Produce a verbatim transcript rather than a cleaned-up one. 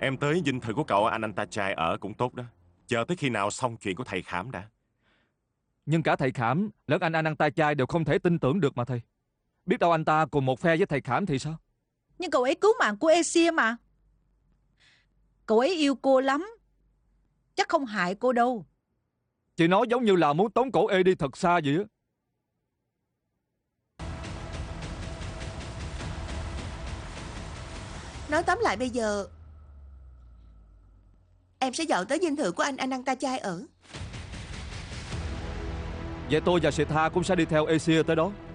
Em tới dinh thự của cậu anh anh ta trai ở cũng tốt đó. Chờ tới khi nào xong chuyện của thầy Khảm đã. Nhưng cả thầy Khảm lẫn anh anh ta trai đều không thể tin tưởng được mà thầy. Biết đâu anh ta cùng một phe với thầy Khảm thì sao? Nhưng cậu ấy cứu mạng của Asia mà. Cậu ấy yêu cô lắm. Chắc không hại cô đâu. Chị nói giống như là muốn tống cổ Ê đi thật xa vậy á. Nói tóm lại bây giờ em sẽ dọn tới dinh thự của anh Anantachai ở. Vậy tôi và Seta cũng sẽ đi theo Asia tới đó.